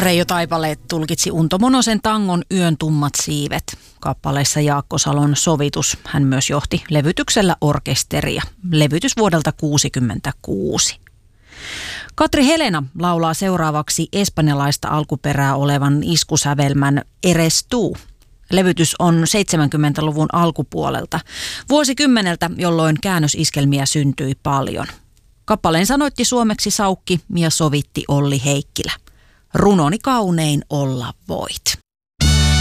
Reijo Taipale tulkitsi Unto Monosen tangon Yön tummat siivet. Kappaleessa Jaakko Salon sovitus. Hän myös johti levytyksellä orkesteria. Levytys vuodelta 1966. Katri Helena laulaa seuraavaksi espanjalaista alkuperää olevan iskusävelmän Eres tú. Levytys on 70-luvun alkupuolelta, vuosikymmeneltä, jolloin käännösiskelmiä syntyi paljon. Kappaleen sanoitti suomeksi Saukki ja sovitti Olli Heikkilä. Runoni kaunein olla voit.